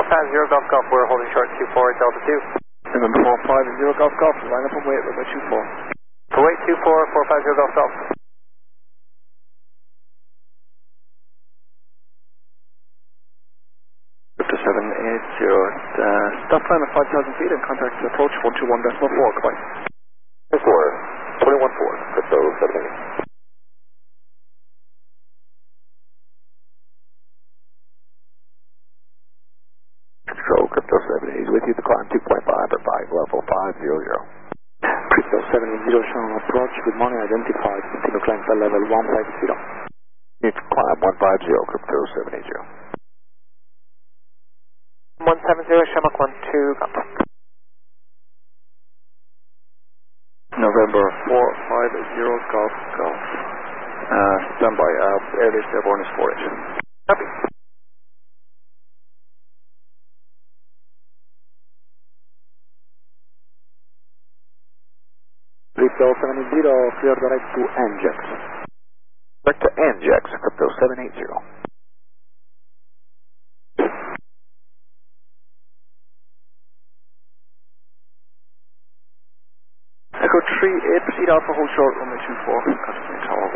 450 Golf Golf, we're holding short 24 Delta 2. November 450 Golf Golf, line up and wait, runway 24. Kuwait 24, 450 Golf Golf. Crypto 780, stop time at 5,000 feet and contact approach 121.4, goodbye. 4, 21.4, Crypto 780. Control, Crypto 780 is with you to climb 2.5 or 5, level 500. Crypto 780 showing approach, good morning, identified, continue climb flight level 150. Need to climb 150, Crypto 780. 170, Shamrock 12, contact. November 450 Golf Golf. Standby, airlift airborne is 4H. Copy. Crypto 780, clear direct to NGEX. Direct to NGEX, Crypto 780. Echo 3, proceed Alpha, hold short, runway 24, continue tower.